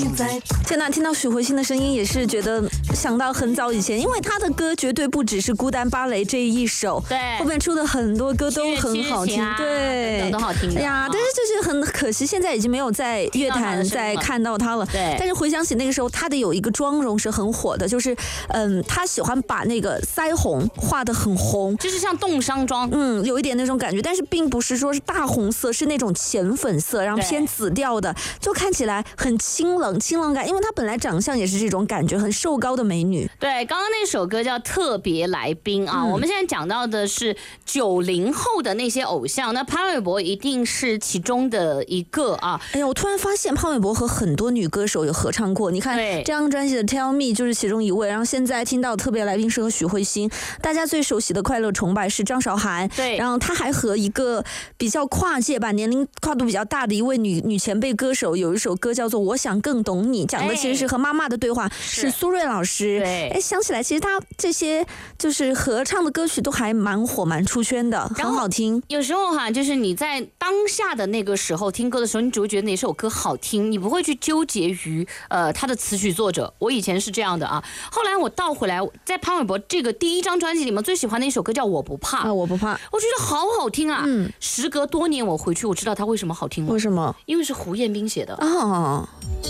天哪，听到许慧欣的声音也是觉得想到很早以前，因为她的歌绝对不只是《孤单芭蕾》这一首， 对， 后面出的很多歌都很好听， 对，都好听的。 哎呀，但是就是很可惜，现在已经没有在乐坛再看到她了。 对， 但是回想起那个时候，她的有一个妆容是很火的，就是她喜欢把那个腮红画得很红， 就是像冻伤妆， 有一点那种感觉，但是并不是说是大红色，是那种浅粉色，然后偏紫调的，就看起来很清冷感，因为她本来长相也是这种感觉，很瘦高的美女。 对，刚刚那首歌叫《特别来宾》啊，我们现在讲到的是90后的那些偶像，那潘玮柏一定是其中的一个啊。 哎呀，我突然发现潘玮柏和很多女歌手有合唱过，你看这张专辑的《Tell Me》就是其中一位，然后现在听到特别来宾是和许慧欣，大家最熟悉的《快乐崇拜》是张韶涵， 对， 然后他还和一个比较跨界吧，年龄跨度比较大的一位女前辈歌手有一首歌叫做《我想更懂你》，讲的其实是和妈妈的对话，是苏芮老师。 对， 哎，想起来其实他这些就是合唱的歌曲都还蛮火蛮出圈的，很好听。 有时候就是你在当下的那个时候听歌的时候，你只会觉得哪首歌好听，你不会去纠结于他的词曲作者。我以前是这样的啊，后来我倒回来，在潘玮柏这个第一张专辑里面，最喜欢的一首歌叫《我不怕》 啊，我不怕， 我觉得好好听啊。时隔多年我回去，我知道它为什么好听了。 为什么？ 因为是胡彦斌写的。 哦。